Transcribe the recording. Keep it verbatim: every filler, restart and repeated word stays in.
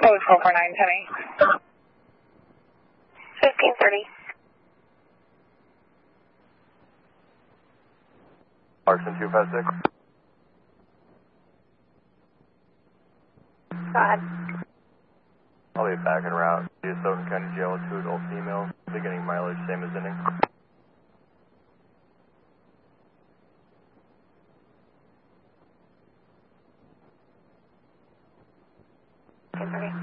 Code four four nine, ten eight. fifteen thirty. Clarkson two five six. Go ahead. I'll be back en route. Just Stoughton County Jail with two adult females. Beginning mileage, same as ending. fifteen thirty.